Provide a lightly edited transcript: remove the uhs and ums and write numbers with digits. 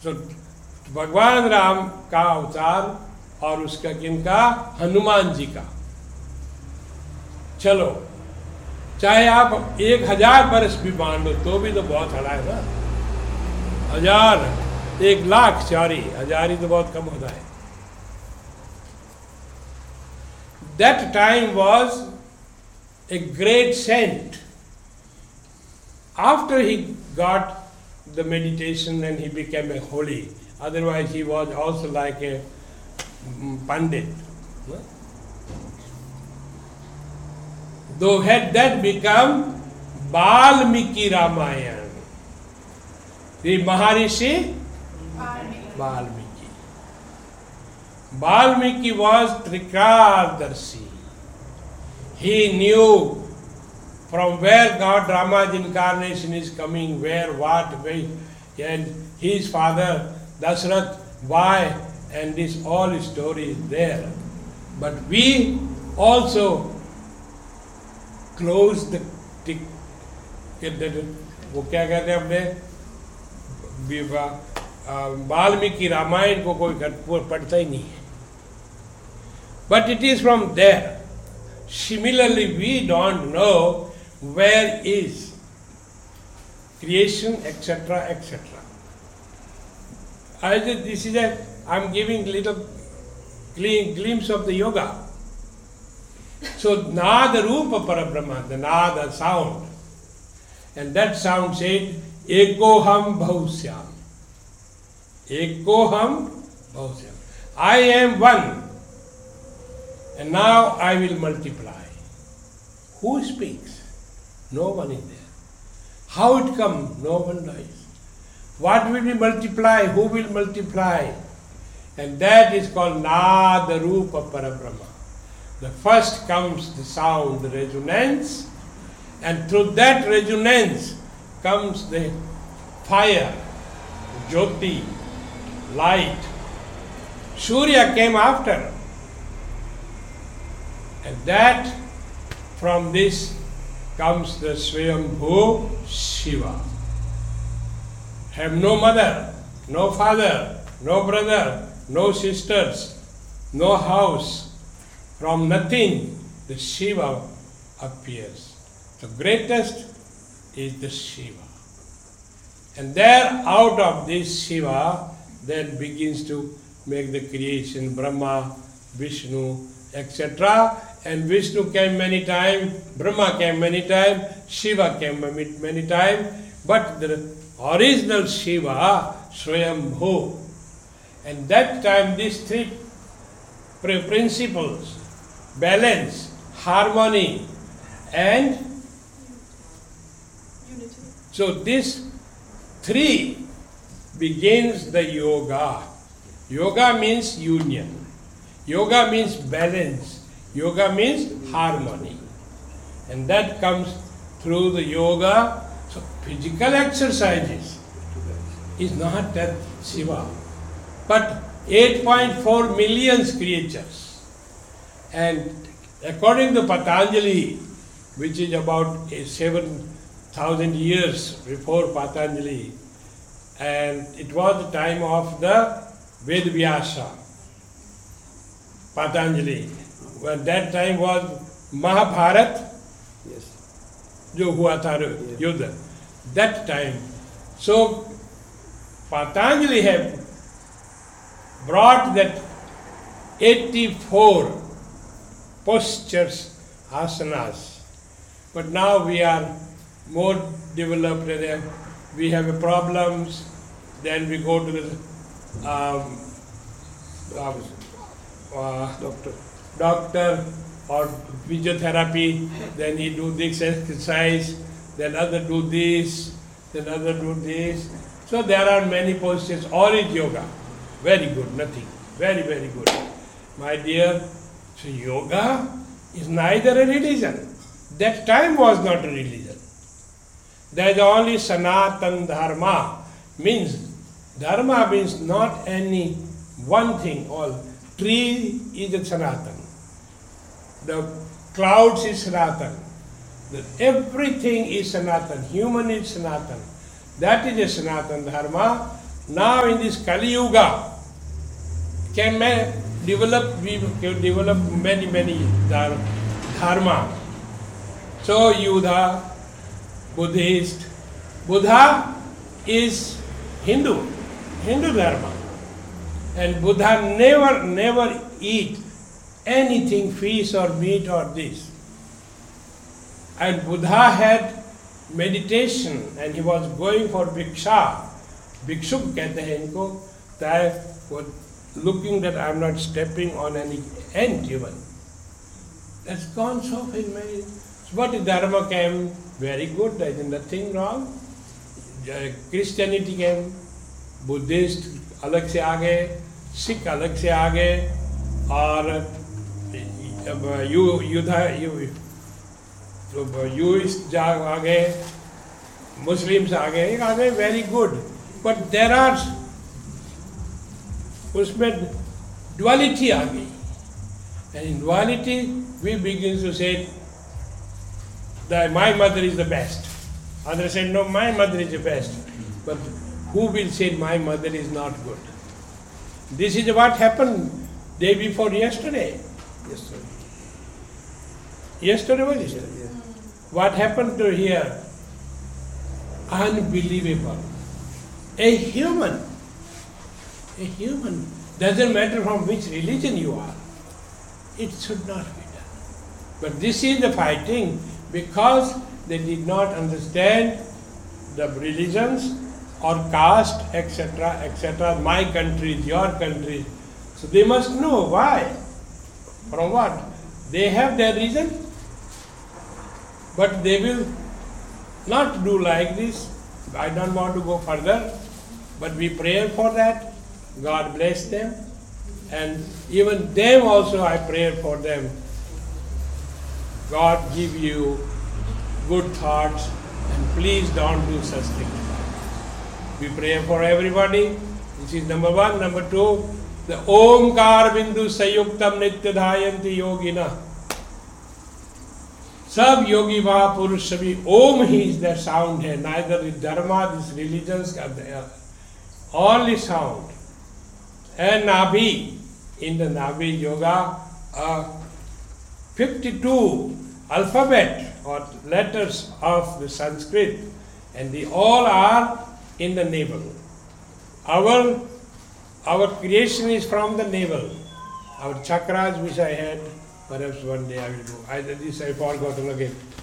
तो भगवान राम का अवतार और उसका किनका, हनुमान जी का। चलो चाहे आप 1000 वर्ष भी मान लो तो भी तो बहुत हड़ा है ना। 1000, 1,00,000, सॉरी 1000 ही तो बहुत कम होता है। That time was a great saint. After he got the meditation and he became a holy, otherwise he was also like a pandit. Though had that become Valmiki Ramayana, the Maharishi Valmiki. Valmiki was Trikardarshi. He knew from where God Rama's incarnation is coming, where, what, where, and his father Dasrath, why, and this all story is there. But we also close the वो क्या कहते हैं अपने वाल्मीकि रामायण को कोई पढ़ता ही नहीं है। But it is from there. Similarly, we don't know where is creation, etc., etc. I'm giving little glimpse of the yoga. So, Nada Rupa Parabrahma, the Nada sound. And that sound said, Ekoham Bhavusyam. Ekoham Bhavusyam. I am one. And now I will multiply. Who speaks? No one is there. How it comes? No one knows. What will be multiply? Who will multiply? And that is called Nada Rupa Parabrahma. The first comes the sound, the resonance, and through that resonance comes the fire, Jyoti, light. Surya came after. And that, from this comes the Swayambhu Shiva. Have no mother, no father, no brother, no sisters, no house. From nothing, the Shiva appears. The greatest is the Shiva. And there, out of this Shiva, then begins to make the creation, Brahma, Vishnu, etc. And Vishnu came many times, Brahma came many times, Shiva came many times, but the original Shiva, Swayambhu. And that time these three principles, balance, harmony, and unity. So this three begins the yoga. Yoga means union. Yoga means balance. Yoga means harmony. And that comes through the yoga. So physical exercises is not that Shiva, but 8.4 million creatures. And according to Patanjali, which is about 7,000 years before Patanjali, and it was the time of the Vedvyasa, Patanjali. When that time was Mahabharat, जो हुआ था युद्ध, that time. So Patanjali have brought that 84 postures, asanas. But now we are more developed. We have problems. Then we go to the doctor or physiotherapy. Then he do this exercise. Then other do this. Then other do this. So there are many postures. All is yoga. Very good. Nothing. Very, very good. My dear, so yoga is neither a religion. That time was not a religion. There is only Sanatan Dharma. Dharma means not any one thing. All tree is a Sanatan. The clouds is Sanatan. Everything is Sanatan. Human is Sanatan. That is a Sanatan Dharma. Now in this Kali Yuga, we can develop many dharma. So Yuddha, Buddhist. Buddha is Hindu dharma. And Buddha never eat anything, fish or meat or this. And Buddha had meditation and he was going for Bhiksha. Bhikshuk कहते हैं इनको, that was looking that I'm not stepping on any ant even. That's concept in my. But Dharma came very good, there is nothing wrong. Christianity came, Buddhist अलग से आ गए, सिख अलग से आ गए, और यूइस्ट आ गए, मुस्लिम्स आ गए, very good. But there are उसमें duality आ गई. And in duality we begin to say that my mother is the best. Others said, no, my mother is the best. But who will say my mother is not good? This is what happened day before yesterday. Yesterday was yesterday. Yeah. What happened to here? Unbelievable. A human, doesn't matter from which religion you are, it should not be done. But this is the fighting because they did not understand the religions or caste, etc. My country, your country. So they must know why, from what. They have their reason, but they will not do like this. I don't want to go further, but we pray for that. God bless them, and even them also I pray for them. God give you good thoughts, and please don't do such things. We pray for everybody. This is number one. Number two, the Omkar Bindu Sayuktam Nitya Dhayanti Yogina. सब योगी महापुरुष सभी ओम he is the sound है, neither the dharma, these religions, only sound. And Nabhi, in the Nabhi yoga, 52 alphabet or letters of the Sanskrit, and they all are in the navel. Our creation is from the navel. Our chakras, which I had, perhaps one day I will go. This I forgot again.